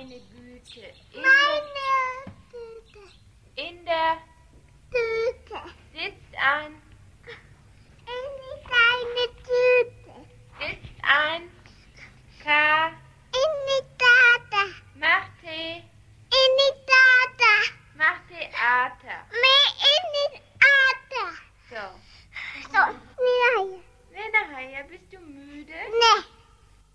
meine Güte. Meine Tüte. In der Tüte. sitzt ein In die kleine Tüte. sitzt ein